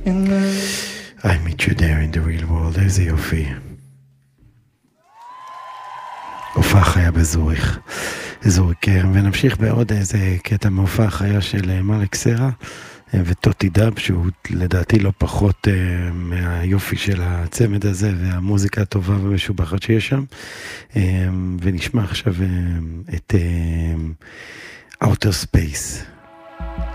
I meet you there in the real world, איזה יופי. הופעה חיה בזוריך, זוריקר, ונמשיך בעוד איזה קטע מהופעה חיה של מלק סרה וטוטי דאב, שהוא לדעתי לא פחות מהיופי של הצמד הזה והמוזיקה הטובה ומשובחת שיש שם. ונשמע עכשיו את Outer Space.